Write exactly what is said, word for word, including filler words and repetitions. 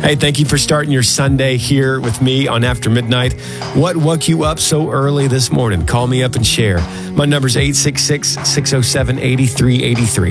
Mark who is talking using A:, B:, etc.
A: Hey, thank you for starting your Sunday here with me on After Midnight. What woke you up so early this morning? Call me up and share. My number's eight six six, six oh seven, eight three eight three.